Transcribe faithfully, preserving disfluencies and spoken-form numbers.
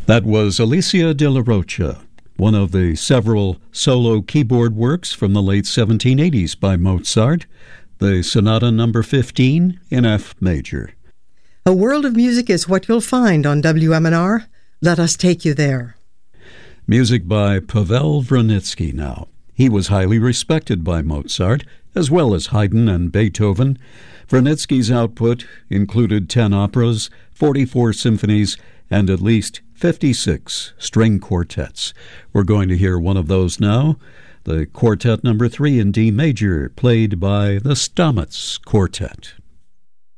That was Alicia de la Rocha, one of the several solo keyboard works from the late seventeen eighties by Mozart, the Sonata number fifteen in F major. A world of music is what you'll find on W M N R. Let us take you there. Music by Pavel Vranitzky now. He was highly respected by Mozart, as well as Haydn and Beethoven. Vranitzky's output included ten operas, forty-four symphonies, and at least fifty-six string quartets. We're going to hear one of those now, the Quartet number three in D major, played by the Stamitz Quartet.